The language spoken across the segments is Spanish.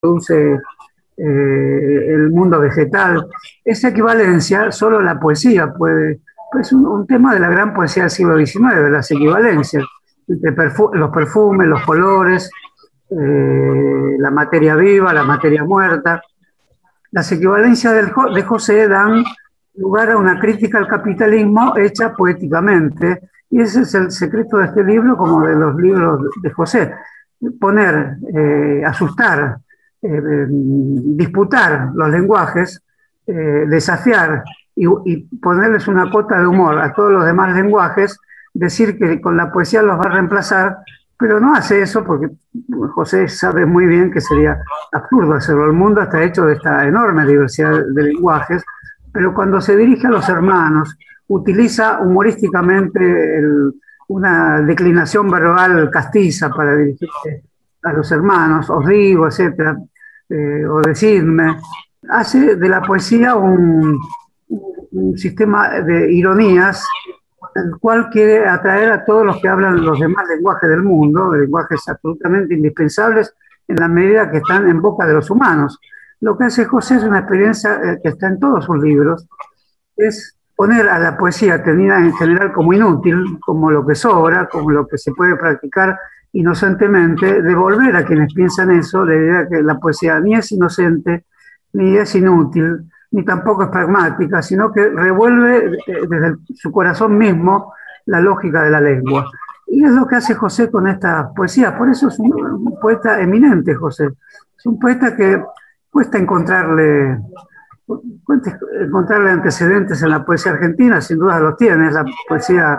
produce el mundo vegetal. Esa equivalencia solo la poesía puede, es un tema de la gran poesía del siglo XIX, las equivalencias entre los perfumes, los colores, la materia viva, la materia muerta. Las equivalencias de José dan lugar a una crítica al capitalismo hecha poéticamente, y ese es el secreto de este libro, como de los libros de José: poner, asustar, disputar los lenguajes, desafiar y ponerles una cota de humor a todos los demás lenguajes, decir que con la poesía los va a reemplazar, pero no hace eso porque José sabe muy bien que sería absurdo hacerlo. El mundo está hecho de esta enorme diversidad de lenguajes, pero cuando se dirige a los hermanos, utiliza humorísticamente una declinación verbal castiza para dirigirse a los hermanos, os digo, etcétera, o decidme. Hace de la poesía un sistema de ironías, el cual quiere atraer a todos los que hablan los demás lenguajes del mundo, lenguajes absolutamente indispensables en la medida que están en boca de los humanos. Lo que hace José es una experiencia que está en todos sus libros, es poner a la poesía tenida en general como inútil, como lo que sobra, como lo que se puede practicar inocentemente, devolver a quienes piensan eso la idea que la poesía ni es inocente, ni es inútil, ni tampoco es pragmática, sino que revuelve desde su corazón mismo la lógica de la lengua. Y es lo que hace José con estas poesías. Por eso es un poeta eminente, José. Es un poeta que cuesta encontrarle antecedentes en la poesía argentina, sin duda los tiene. Es la poesía,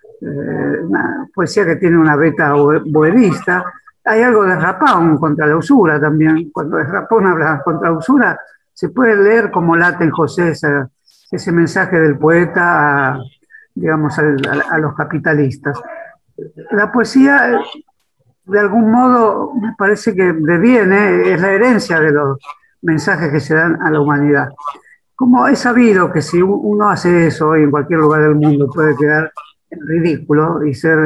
una poesía que tiene una beta bohemista. Hay algo de Rapón contra la usura también. Cuando Rapón habla contra la usura, se puede leer como late en José ese mensaje del poeta digamos, a los capitalistas. La poesía, de algún modo, me parece que deviene, es la herencia de los mensajes que se dan a la humanidad. Como es sabido que si uno hace eso hoy en cualquier lugar del mundo puede quedar en ridículo y ser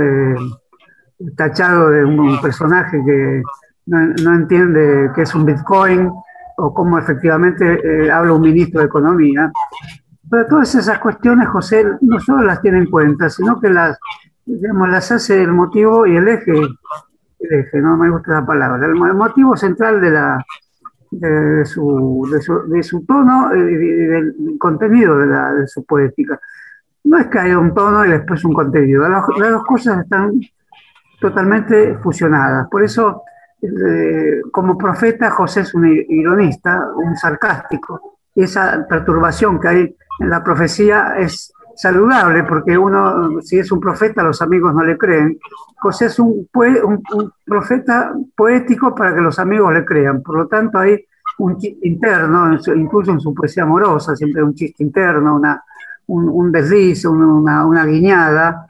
tachado de un personaje que no entiende qué es un Bitcoin o cómo efectivamente habla un ministro de Economía. Pero todas esas cuestiones José no solo las tiene en cuenta, sino que digamos, las hace el motivo y el eje, no me gusta la palabra, el motivo central de su tono y del contenido de su poética. No es que haya un tono y después un contenido, las dos cosas están totalmente fusionadas. Por eso, como profeta, José es un ironista, un sarcástico, y esa perturbación que hay en la profecía es saludable, porque uno, si es un profeta, los amigos no le creen. José es un profeta poético para que los amigos le crean. Por lo tanto, hay un chiste interno, incluso en su poesía amorosa, siempre hay un chiste interno, un desliz, una guiñada,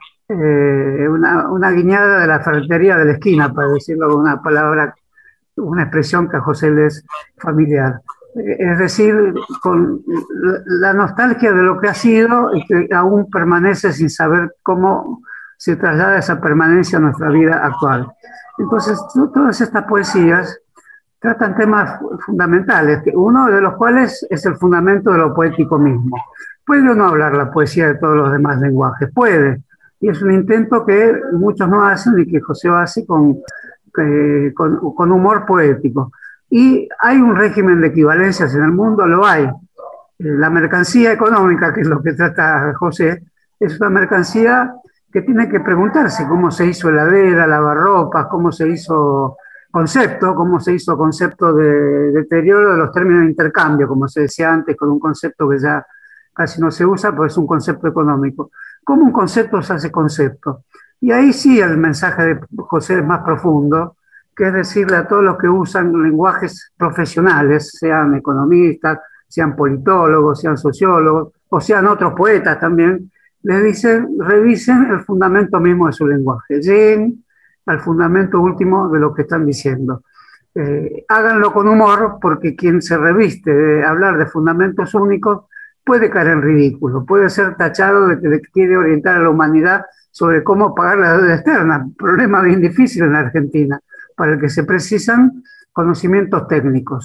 una guiñada de la ferretería de la esquina, para decirlo con una palabra, una expresión que a José le es familiar. Es decir, con la nostalgia de lo que ha sido y que aún permanece sin saber cómo se traslada esa permanencia a nuestra vida actual. Entonces, todas estas poesías tratan temas fundamentales, uno de los cuales es el fundamento de lo poético mismo. ¿Puede o no hablar la poesía de todos los demás lenguajes? Puede, y es un intento que muchos no hacen y que José hace con humor poético. Y hay un régimen de equivalencias en el mundo, lo hay. La mercancía económica, que es lo que trata José, es una mercancía que tiene que preguntarse cómo se hizo heladera, lavarropas, cómo se hizo concepto de deterioro de los términos de intercambio, como se decía antes, con un concepto que ya casi no se usa, pues es un concepto económico. ¿Cómo un concepto se hace concepto? Y ahí sí el mensaje de José es más profundo, que es decirle a todos los que usan lenguajes profesionales, sean economistas, sean politólogos, sean sociólogos, o sean otros poetas también, les dicen, revisen el fundamento mismo de su lenguaje, lleguen al fundamento último de lo que están diciendo. Háganlo con humor, porque quien se reviste de hablar de fundamentos únicos puede caer en ridículo, puede ser tachado de que quiere orientar a la humanidad sobre cómo pagar la deuda externa, problema bien difícil en la Argentina, para el que se precisan conocimientos técnicos.